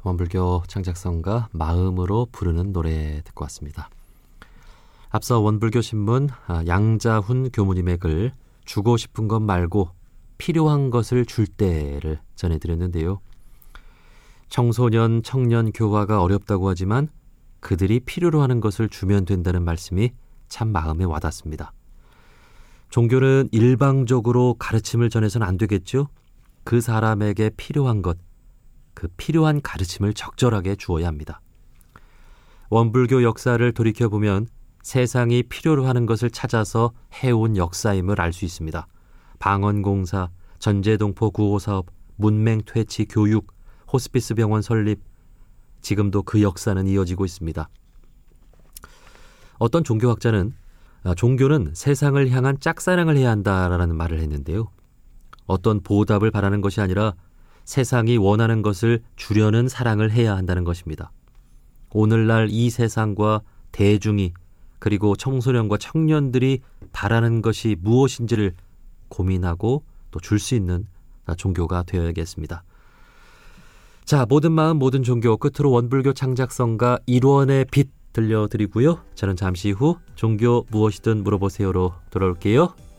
원불교 창작성가 마음으로 부르는 노래 듣고 왔습니다. 앞서 원불교 신문 양자훈 교무님의 글 주고 싶은 것 말고 필요한 것을 줄 때를 전해드렸는데요. 청소년, 청년 교화가 어렵다고 하지만 그들이 필요로 하는 것을 주면 된다는 말씀이 참 마음에 와닿습니다. 종교는 일방적으로 가르침을 전해서는 안 되겠죠. 그 사람에게 필요한 것, 그 필요한 가르침을 적절하게 주어야 합니다. 원불교 역사를 돌이켜보면 세상이 필요로 하는 것을 찾아서 해온 역사임을 알 수 있습니다. 방언공사, 전제동포 구호사업, 문맹퇴치 교육, 호스피스 병원 설립, 지금도 그 역사는 이어지고 있습니다. 어떤 종교학자는 종교는 세상을 향한 짝사랑을 해야 한다라는 말을 했는데요. 어떤 보답을 바라는 것이 아니라 세상이 원하는 것을 주려는 사랑을 해야 한다는 것입니다. 오늘날 이 세상과 대중이 그리고 청소년과 청년들이 바라는 것이 무엇인지를 고민하고 또 줄 수 있는 종교가 되어야겠습니다. 자, 모든 마음 모든 종교 끝으로 원불교 창작성가 일원의 빛 들려드리고요. 저는 잠시 후 종교 무엇이든 물어보세요로 돌아올게요.